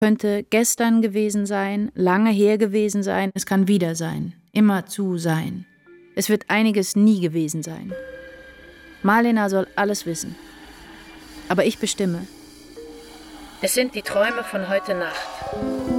Könnte gestern gewesen sein, lange her gewesen sein, es kann wieder sein, immerzu sein. Es wird einiges nie gewesen sein. Malena soll alles wissen. Aber ich bestimme. Es sind die Träume von heute Nacht.